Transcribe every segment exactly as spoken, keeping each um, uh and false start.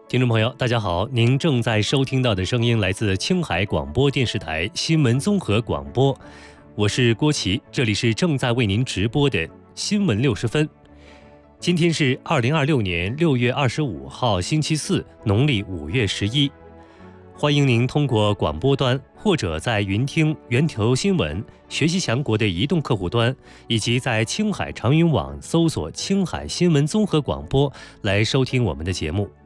听众朋友，大家好，您正在收听到的声音来自青海广播电视台新闻综合广播，我是郭琦，这里是正在为您直播的新闻六十分。今天是二零二六年六月二十五号，星期四，农历五月十一。欢迎您通过广播端或者在云听源头新闻、学习强国的移动客户端，以及在青海长云网搜索青海新闻综合广播来收听我们的节目。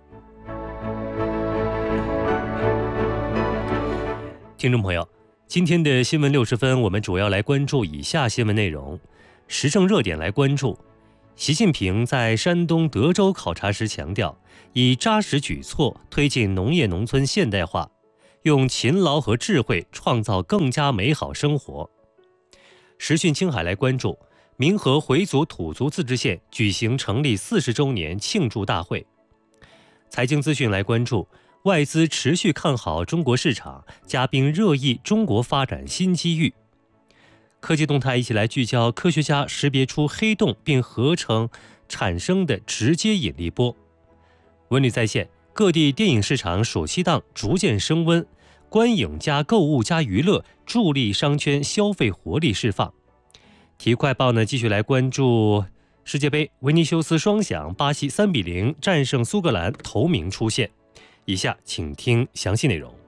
听众朋友，今天的新闻六十分，我们主要来关注以下新闻内容。时政热点来关注，习近平在山东德州考察时强调，以扎实举措推进农业农村现代化，用勤劳和智慧创造更加美好生活。时讯青海来关注，民和回族土族自治县举行成立四十周年庆祝大会。财经资讯来关注，外资持续看好中国市场，嘉宾热议中国发展新机遇。科技动态一起来聚焦，科学家识别出黑洞并合成产生的直接引力波。文旅在线，各地电影市场暑期档逐渐升温，观影加购物加娱乐助力商圈消费活力释放。体育快报呢，继续来关注世界杯，维尼修斯双响，巴西三比零战胜苏格兰，头名出现。以下请听详细内容。